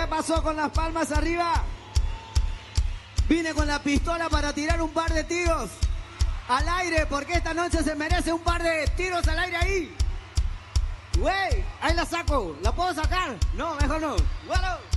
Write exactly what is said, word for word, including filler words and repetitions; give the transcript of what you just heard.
¿Qué pasó con las palmas arriba? Vine con la pistola para tirar un par de tiros al aire, porque esta noche se merece un par de tiros al aire ahí. Güey, ahí la saco. ¿La puedo sacar? No, mejor no. Bueno.